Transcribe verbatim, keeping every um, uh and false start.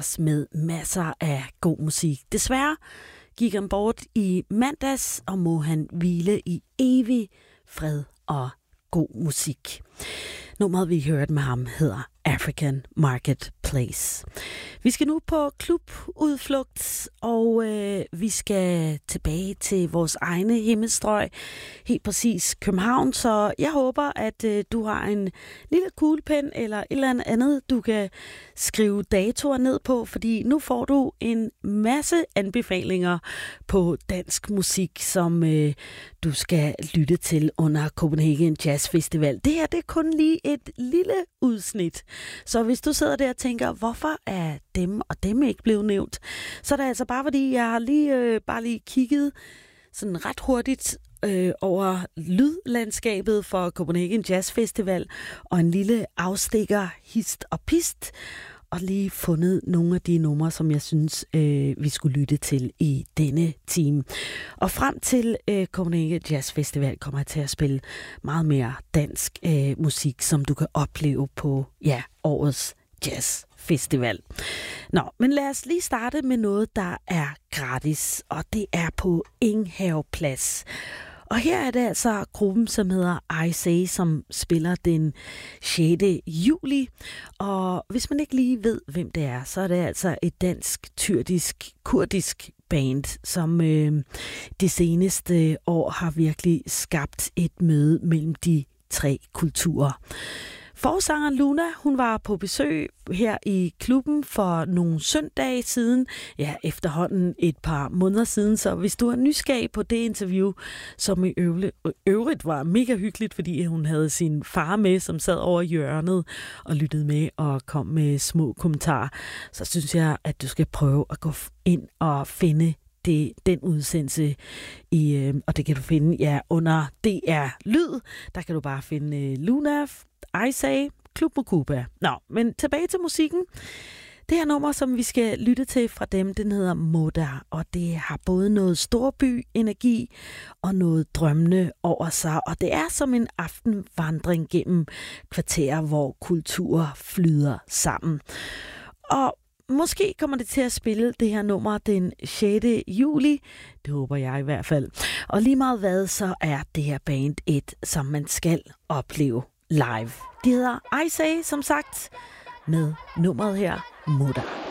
ellers med masser af god musik. Desværre gik han bort i mandags, og må han hvile i evig fred og god musik. Nummeret, vi hørte med ham, hedder African Marketplace. Vi skal nu på klubudflugt, og øh, vi skal tilbage til vores egne himmelstrøg, helt præcis København. Så jeg håber, at øh, du har en lille kuglepen eller et eller andet, du kan skrive datoer ned på, fordi nu får du en masse anbefalinger på dansk musik, som øh, du skal lytte til under Copenhagen Jazz Festival. Det her, det er kun lige et lille udsnit. Så hvis du sidder der og tænker, hvorfor er dem og dem ikke blevet nævnt, så er det altså bare fordi, jeg har lige, øh, bare lige kigget sådan ret hurtigt øh, over lydlandskabet for Copenhagen Jazz Festival, og en lille afstikker, hist og pist, og lige fundet nogle af de numre, som jeg synes, øh, vi skulle lytte til i denne time. Og frem til øh, Copenhagen Jazz Festival kommer jeg til at spille meget mere dansk øh, musik, som du kan opleve på ja, årets Jazz Festival. Nå, men lad os lige starte med noget, der er gratis, og det er på Enghaveplads. Og her er det altså gruppen, som hedder I Say, som spiller den sjette juli. Og hvis man ikke lige ved, hvem det er, så er det altså et dansk, tyrkisk, kurdisk band, som øh, det seneste år har virkelig skabt et møde mellem de tre kulturer. Forsangeren Luna, hun var på besøg her i klubben for nogle søndage siden, ja efterhånden et par måneder siden, så hvis du er nysgerrig på det interview, som i øvrigt var mega hyggeligt, fordi hun havde sin far med, som sad over hjørnet og lyttede med og kom med små kommentarer, så synes jeg, at du skal prøve at gå ind og finde det, den udsendelse, i, øh, og det kan du finde ja, under D R Lyd. Der kan du bare finde øh, Luna, I Say, Klub Mokuba. Nå, men tilbage til musikken. Det her nummer, som vi skal lytte til fra dem, den hedder Moda, og det har både noget storby-energi og noget drømmende over sig, og det er som en aftenvandring gennem kvarterer, hvor kulturer flyder sammen. Og måske kommer det til at spille det her nummer den sjette juli. Det håber jeg i hvert fald. Og lige meget hvad, så er det her band et, som man skal opleve live. De hedder I Say, som sagt, med nummeret her, Moda.